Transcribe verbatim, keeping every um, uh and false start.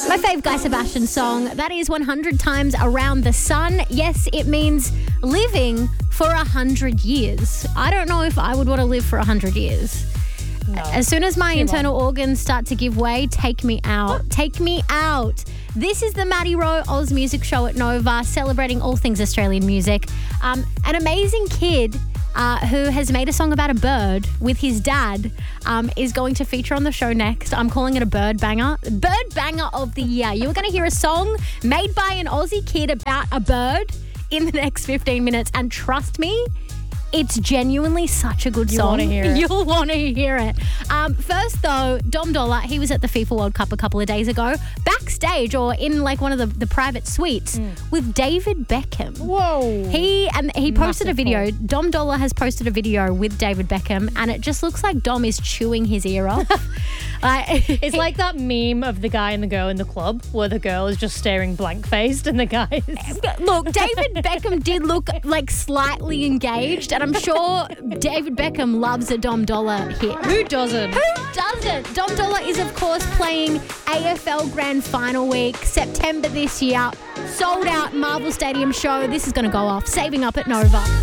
My fave Guy Sebastian song, that is one hundred times around the sun. Yes, it means living for one hundred years. I don't know if I would want to live for one hundred years. No. As soon as my Too internal long. organs start to give way, take me out. Take me out. This is the Maddie Rowe Oz Music Show at Nova, celebrating all things Australian music. Um, an amazing kid uh, who has made a song about a bird with his dad um, is going to feature on the show next. I'm calling it a bird banger. Bird banger of the year. You're going to hear a song made by an Aussie kid about a bird in the next fifteen minutes. And trust me, it's genuinely such a good You song. wanna hear it. You'll want to hear it. Um, first, though, Dom Dollar, he was at the FIFA World Cup a couple of days ago, backstage or in like one of the, the private suites Mm. with David Beckham. Whoa. He and he posted Massive a video. fall. Dom Dollar has posted a video with David Beckham, and it just looks like Dom is chewing his ear off. like, It's like that meme of the guy and the girl in the club where the girl is just staring blank-faced and the guy is... Look, David Beckham did look like slightly engaged, and I'm sure David Beckham loves a Dom Dollar hit. Who doesn't? Who doesn't? Dom Dollar is, of course, playing A F L Grand Final week, September this year. Sold out Marvel Stadium show. This is going to go off. Saving up at Nova.